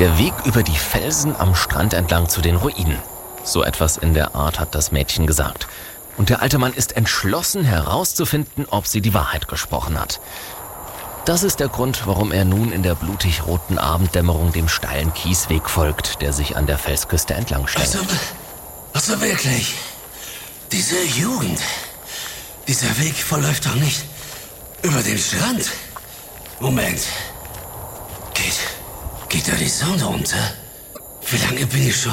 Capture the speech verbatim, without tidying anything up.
Der Weg über die Felsen am Strand entlang zu den Ruinen. So etwas in der Art hat das Mädchen gesagt. Und der alte Mann ist entschlossen herauszufinden, ob sie die Wahrheit gesprochen hat. Das ist der Grund, warum er nun in der blutig-roten Abenddämmerung dem steilen Kiesweg folgt, der sich an der Felsküste entlang schlängelt. Also, also wirklich, diese Jugend, dieser Weg verläuft doch nicht über den Strand. Moment, geht, geht da die Sonne unter? Wie lange bin ich schon